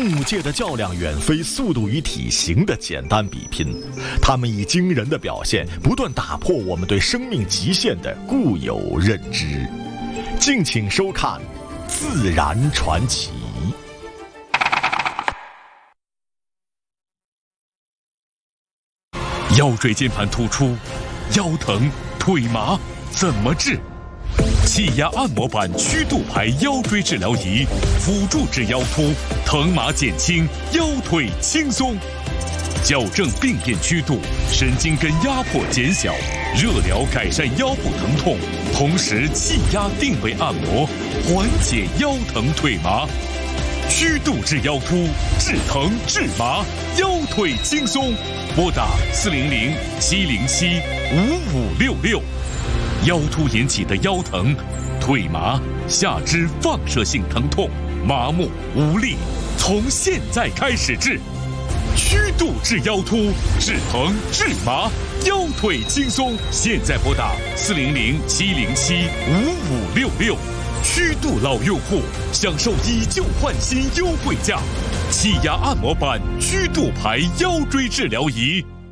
动物界的较量远非速度与体型的简单比拼，它们以惊人的表现不断打破我们对生命极限的固有认知。敬请收看《自然传奇》。 腰椎间盘突出、腰疼、腿麻怎么治？气压按摩板曲度排腰椎治疗仪，辅助治腰突，疼麻减轻，腰腿轻松。矫正病变曲度，神经根压迫减小，热疗改善腰部疼痛，同时气压定位按摩，缓解腰疼腿麻。曲度治腰突，治疼治麻，腰腿轻松。拨打400-707-5566。腰突引起的腰疼、腿麻、下肢放射性疼痛、麻木无力，从现在开始治。曲度治腰突，治疼治麻，腰腿轻松。现在拨打400-707-5566。曲度老用户享受以旧换新优惠价，气压按摩板曲度排腰椎治疗仪。